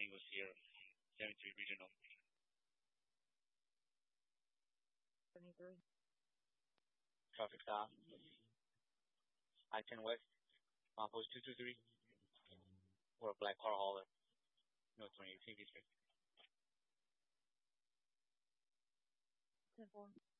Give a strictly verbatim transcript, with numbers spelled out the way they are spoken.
Eagle Sierra, seventy-three Regional. seventy-three. Traffic stop. I ten West, Post two two three, or a black car hauler, North twenty-eight District. ten four.